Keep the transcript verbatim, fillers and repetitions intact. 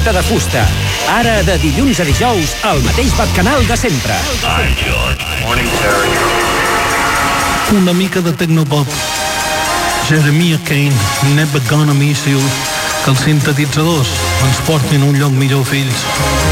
Festa de fusta. Ara, de dilluns a dijous, al mateix canal de sempre. Una mica de tecnopop. Jeremiah Kane, Never Gonna Miss You. Que els sintetitzadors ens portin un lloc millor, fills.